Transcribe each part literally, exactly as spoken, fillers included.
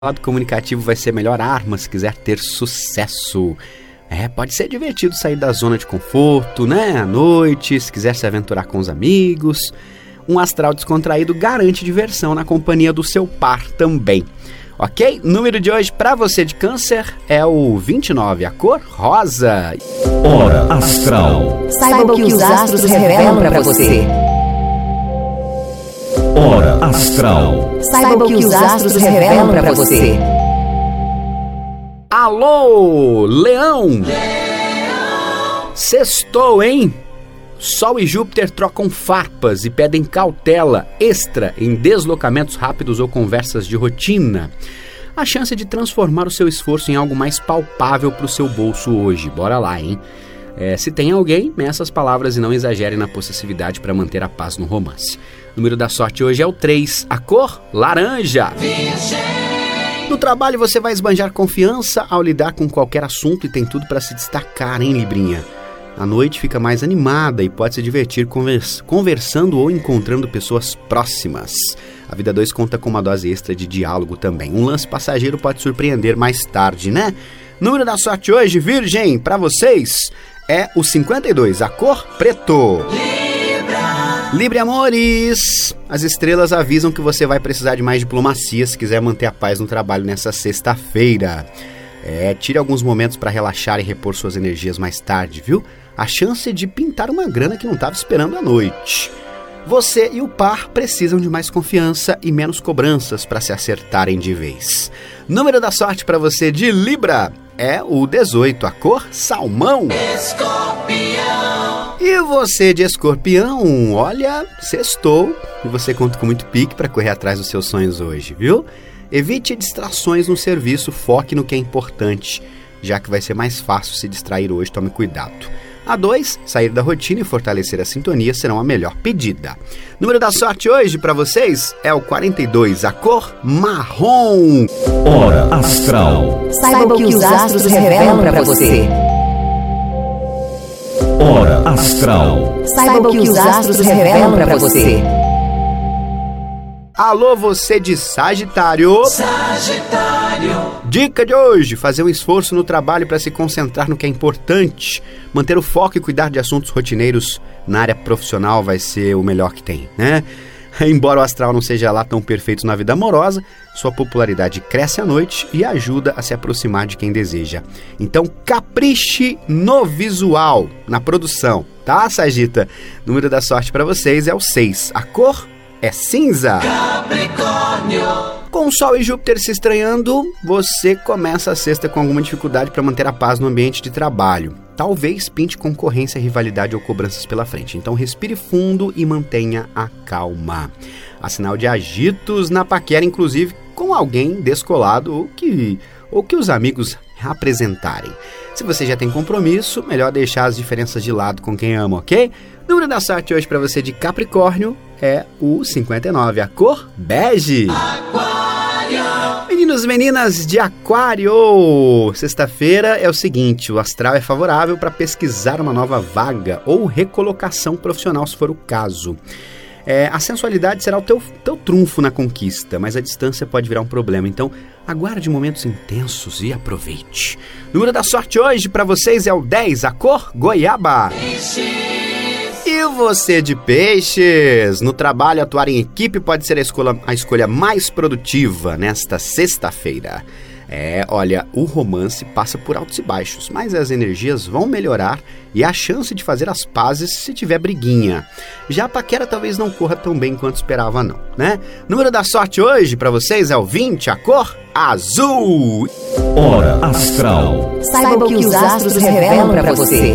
lado comunicativo vai ser a melhor arma se quiser ter sucesso. É, pode ser divertido sair da zona de conforto, né? À noite, se quiser se aventurar com os amigos. Um astral descontraído garante diversão na companhia do seu par também. Ok? Número de hoje para você de Câncer é o vinte e nove, a cor rosa. Hora Astral. Saiba o que os astros revelam para você. Hora Astral. Saiba o que os astros revelam para você. Alô, Leão! Leão! Sextou, hein? Sol e Júpiter trocam farpas e pedem cautela extra em deslocamentos rápidos ou conversas de rotina. A chance de transformar o seu esforço em algo mais palpável para o seu bolso hoje. Bora lá, hein? É, se tem alguém, meça as palavras e não exagere na possessividade para manter a paz no romance. O número da sorte hoje é o três, a cor laranja. No trabalho você vai esbanjar confiança ao lidar com qualquer assunto e tem tudo para se destacar, hein, Librinha? A noite fica mais animada e pode se divertir convers- conversando ou encontrando pessoas próximas. A vida dois conta com uma dose extra de diálogo também. Um lance passageiro pode surpreender mais tarde, né? Número da sorte hoje, Virgem, para vocês é o cinquenta e dois, a cor preto. Libra! Libra, amores! As estrelas avisam que você vai precisar de mais diplomacia se quiser manter a paz no trabalho nessa sexta-feira. É, tire alguns momentos para relaxar e repor suas energias mais tarde, viu? A chance de pintar uma grana que não estava esperando à noite. Você e o par precisam de mais confiança e menos cobranças para se acertarem de vez. Número da sorte para você de Libra é o dezoito, a cor salmão. Escorpião. E você de Escorpião, olha, sextou e você conta com muito pique para correr atrás dos seus sonhos hoje, viu? Evite distrações no serviço, foque no que é importante, já que vai ser mais fácil se distrair hoje, tome cuidado. A dois, sair da rotina e fortalecer a sintonia serão a melhor pedida. Número da sorte hoje para vocês é o quarenta e dois, a cor marrom. Hora Astral. Saiba o que os astros revelam para você. Hora Astral. Saiba o que os astros revelam para você. Alô, você de Sagitário. Sagitário. Dica de hoje, fazer um esforço no trabalho para se concentrar no que é importante. Manter o foco e cuidar de assuntos rotineiros na área profissional vai ser o melhor que tem, né? Embora o astral não seja lá tão perfeito na vida amorosa, sua popularidade cresce à noite e ajuda a se aproximar de quem deseja. Então capriche no visual, na produção, tá, Sagita? Número da sorte para vocês é o seis, a cor é cinza. Capricórnio. Com o Sol e Júpiter se estranhando, você começa a sexta com alguma dificuldade para manter a paz no ambiente de trabalho. Talvez pinte concorrência, rivalidade ou cobranças pela frente. Então respire fundo e mantenha a calma. Há sinal de agitos na paquera, inclusive com alguém descolado ou que, ou que os amigos apresentarem. Se você já tem compromisso, melhor deixar as diferenças de lado com quem ama, ok? Número da sorte hoje para você de Capricórnio é o cinquenta e nove, a cor bege. Aquário. Meninos e meninas de Aquário, sexta-feira é o seguinte, o astral é favorável para pesquisar uma nova vaga ou recolocação profissional, se for o caso. É, a sensualidade será o teu, teu trunfo na conquista, mas a distância pode virar um problema, então aguarde momentos intensos e aproveite. Número da sorte hoje para vocês é o dez, a cor goiaba. E você de Peixes, no trabalho atuar em equipe pode ser a escolha, a escolha mais produtiva nesta sexta-feira. É, olha, o romance passa por altos e baixos, mas as energias vão melhorar e há chance de fazer as pazes se tiver briguinha. Já a paquera talvez não corra tão bem quanto esperava não, né? Número da sorte hoje para vocês é o vinte, a cor azul. Hora Astral. Saiba o que os astros revelam para você.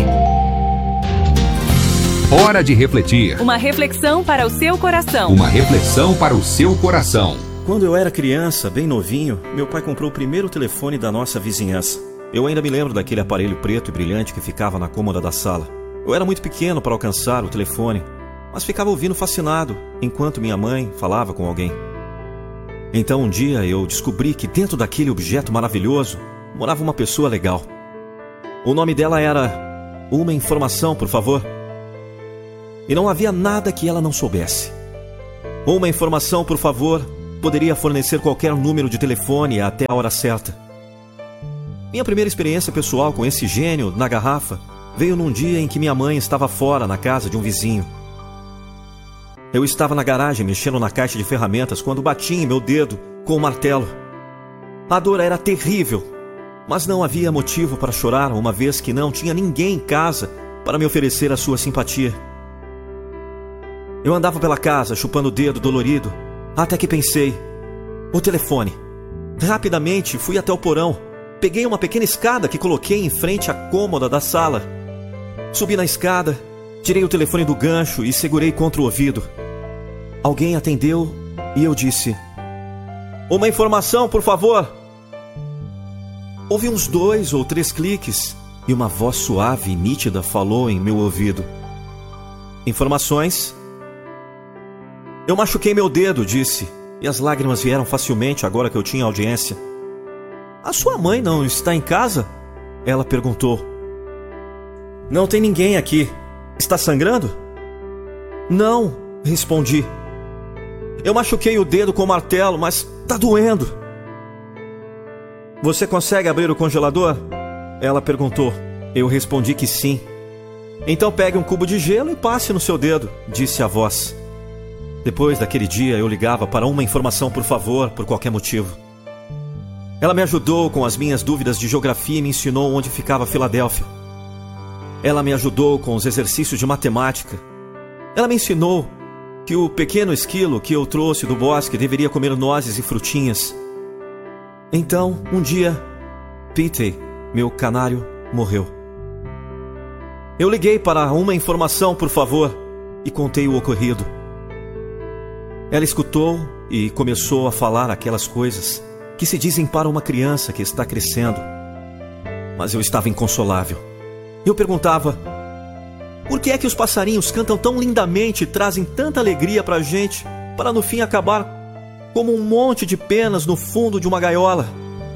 Hora de refletir. Uma reflexão para o seu coração. Uma reflexão para o seu coração. Quando eu era criança, bem novinho, meu pai comprou o primeiro telefone da nossa vizinhança. Eu ainda me lembro daquele aparelho preto e brilhante que ficava na cômoda da sala. Eu era muito pequeno para alcançar o telefone, mas ficava ouvindo fascinado enquanto minha mãe falava com alguém. Então um dia eu descobri que dentro daquele objeto maravilhoso morava uma pessoa legal. O nome dela era Uma Informação, por favor. E não havia nada que ela não soubesse. Uma informação, por favor, poderia fornecer qualquer número de telefone até a hora certa. Minha primeira experiência pessoal com esse gênio na garrafa veio num dia em que minha mãe estava fora na casa de um vizinho. Eu estava na garagem mexendo na caixa de ferramentas quando bati em meu dedo com o martelo. A dor era terrível, mas não havia motivo para chorar, uma vez que não tinha ninguém em casa para me oferecer a sua simpatia. Eu andava pela casa chupando o dedo dolorido, até que pensei: o telefone. Rapidamente fui até o porão, peguei uma pequena escada que coloquei em frente à cômoda da sala. Subi na escada, tirei o telefone do gancho e segurei contra o ouvido. Alguém atendeu e eu disse: uma informação, por favor. Houve uns dois ou três cliques e uma voz suave e nítida falou em meu ouvido: informações? Eu machuquei meu dedo, disse, e as lágrimas vieram facilmente agora que eu tinha audiência. A sua mãe não está em casa? Ela perguntou. Não tem ninguém aqui. Está sangrando? Não, respondi. Eu machuquei o dedo com o martelo, mas está doendo. Você consegue abrir o congelador? Ela perguntou. Eu respondi que sim. Então pegue um cubo de gelo e passe no seu dedo, disse a voz. Depois daquele dia eu ligava para uma informação, por favor, por qualquer motivo. Ela me ajudou com as minhas dúvidas de geografia e me ensinou onde ficava Filadélfia. Ela me ajudou com os exercícios de matemática. Ela me ensinou que o pequeno esquilo que eu trouxe do bosque deveria comer nozes e frutinhas. Então, um dia, Pete, meu canário, morreu. Eu liguei para uma informação, por favor, e contei o ocorrido. Ela escutou e começou a falar aquelas coisas que se dizem para uma criança que está crescendo. Mas eu estava inconsolável. Eu perguntava: por que é que os passarinhos cantam tão lindamente e trazem tanta alegria para a gente, para no fim acabar como um monte de penas no fundo de uma gaiola?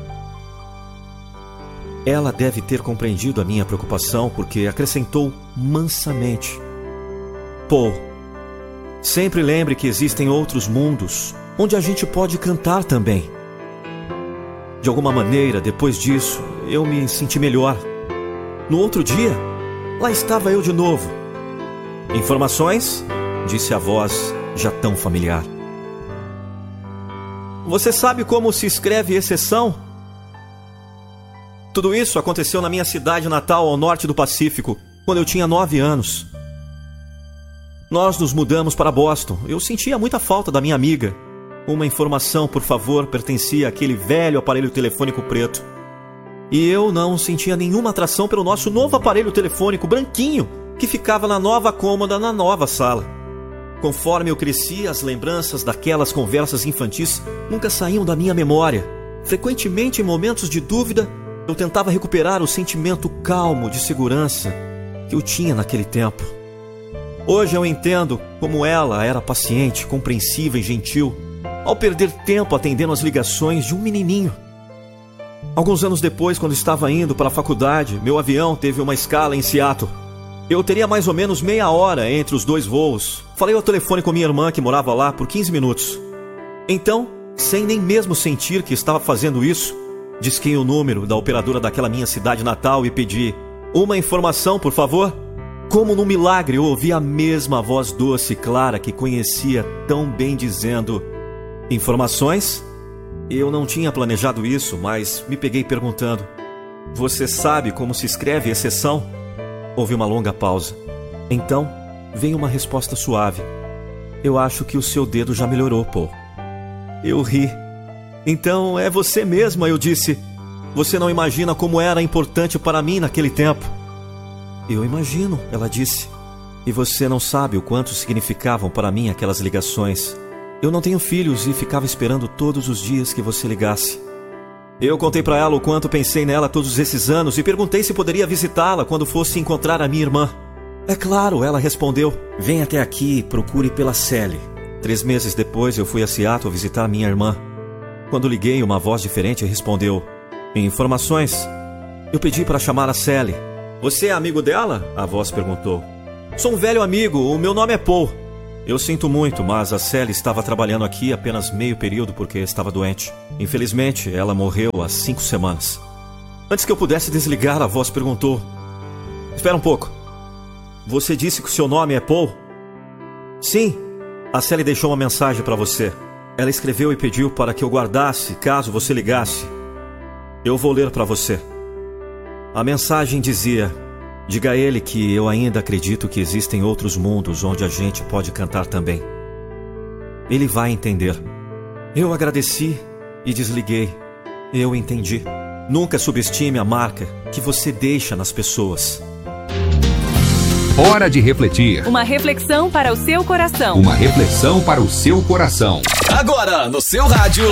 Ela deve ter compreendido a minha preocupação, porque acrescentou mansamente: Paul, sempre lembre que existem outros mundos onde a gente pode cantar também. De alguma maneira, depois disso, eu me senti melhor. No outro dia, lá estava eu de novo. Informações? Disse a voz já tão familiar. Você sabe como se escreve exceção? Tudo isso aconteceu na minha cidade natal ao norte do Pacífico, quando eu tinha nove anos. Nós nos mudamos para Boston. Eu sentia muita falta da minha amiga. Uma informação, por favor, pertencia àquele velho aparelho telefônico preto. E eu não sentia nenhuma atração pelo nosso novo aparelho telefônico branquinho que ficava na nova cômoda na nova sala. Conforme eu crescia, as lembranças daquelas conversas infantis nunca saíam da minha memória. Frequentemente, em momentos de dúvida, eu tentava recuperar o sentimento calmo de segurança que eu tinha naquele tempo. Hoje eu entendo como ela era paciente, compreensiva e gentil ao perder tempo atendendo as ligações de um menininho. Alguns anos depois, quando estava indo para a faculdade, meu avião teve uma escala em Seattle. Eu teria mais ou menos meia hora entre os dois voos. Falei ao telefone com minha irmã, que morava lá, por quinze minutos. Então, sem nem mesmo sentir que estava fazendo isso, disquei o número da operadora daquela minha cidade natal e pedi: uma informação, por favor. Como num milagre, eu ouvi a mesma voz doce e clara que conhecia tão bem, dizendo: informações? Eu não tinha planejado isso, mas me peguei perguntando: você sabe como se escreve exceção? Houve uma longa pausa. Então, veio uma resposta suave: eu acho que o seu dedo já melhorou, Paul. Eu ri. Então, é você mesma, eu disse. Você não imagina como era importante para mim naquele tempo. Eu imagino, ela disse. E você não sabe o quanto significavam para mim aquelas ligações. Eu não tenho filhos e ficava esperando todos os dias que você ligasse. Eu contei para ela o quanto pensei nela todos esses anos e perguntei se poderia visitá-la quando fosse encontrar a minha irmã. É claro, ela respondeu. Vem até aqui e procure pela Sally. Três meses depois eu fui a Seattle visitar minha irmã. Quando liguei, uma voz diferente respondeu: informações? Eu pedi para chamar a Sally. Você é amigo dela? A voz perguntou. Sou um velho amigo, o meu nome é Paul. Eu sinto muito, mas a Sally estava trabalhando aqui apenas meio período porque estava doente. Infelizmente, ela morreu há cinco semanas. Antes que eu pudesse desligar, a voz perguntou: espera um pouco. Você disse que o seu nome é Paul? Sim. A Sally deixou uma mensagem para você. Ela escreveu e pediu para que eu guardasse caso você ligasse. Eu vou ler para você. A mensagem dizia: diga a ele que eu ainda acredito que existem outros mundos onde a gente pode cantar também. Ele vai entender. Eu agradeci e desliguei. Eu entendi. Nunca subestime a marca que você deixa nas pessoas. Hora de refletir. Uma reflexão para o seu coração. Uma reflexão para o seu coração. Agora no seu rádio.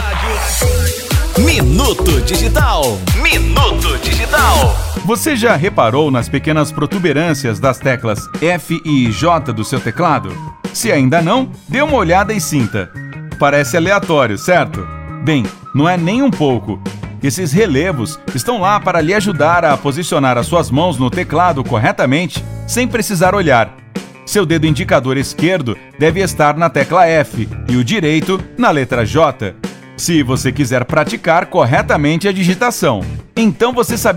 Minuto Digital. Minuto Digital. Você já reparou nas pequenas protuberâncias das teclas F e J do seu teclado? Se ainda não, dê uma olhada e sinta. Parece aleatório, certo? Bem, não é nem um pouco. Esses relevos estão lá para lhe ajudar a posicionar as suas mãos no teclado corretamente, sem precisar olhar. Seu dedo indicador esquerdo deve estar na tecla F e o direito na letra J, se você quiser praticar corretamente a digitação. Então você sabia